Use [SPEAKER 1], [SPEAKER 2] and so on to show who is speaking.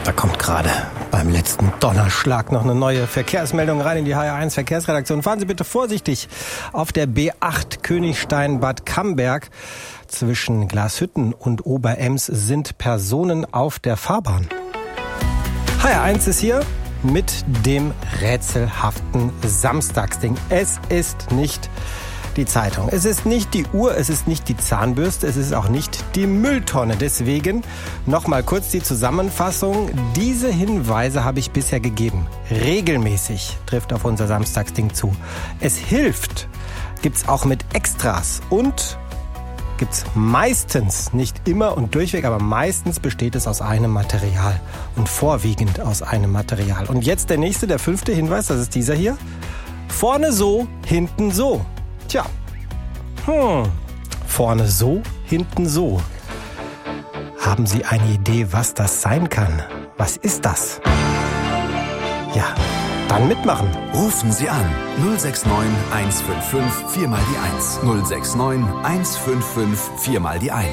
[SPEAKER 1] Da kommt gerade beim letzten Donnerschlag noch eine neue Verkehrsmeldung rein in die HR1 Verkehrsredaktion. Fahren Sie bitte vorsichtig auf der B8 Königstein-Bad Camberg. Zwischen Glashütten und Oberems sind Personen auf der Fahrbahn. HR1 ist hier mit dem rätselhaften Samstagsding. Es ist nicht die Zeitung, es ist nicht die Uhr, es ist nicht die Zahnbürste, es ist auch nicht die Mülltonne. Deswegen nochmal kurz die Zusammenfassung. Diese Hinweise habe ich bisher gegeben. Regelmäßig trifft auf unser Samstagsding zu. Es hilft, gibt's auch mit Extras und gibt's meistens, nicht immer und durchweg, aber meistens besteht es aus einem Material und vorwiegend aus einem Material. Und jetzt der nächste, der 5. Hinweis, das ist dieser hier. Vorne so, hinten so. Tja, vorne so, hinten so. Haben Sie eine Idee, was das sein kann? Was ist das? Ja, dann mitmachen.
[SPEAKER 2] Rufen Sie an 069 155 4 mal die 1. 069 155 4 mal die 1.